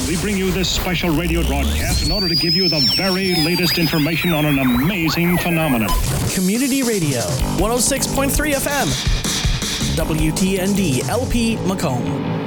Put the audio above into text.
We bring you this special radio broadcast in order to give you the very latest information on an amazing phenomenon. Community Radio, 106.3 FM. WTND LP Macomb.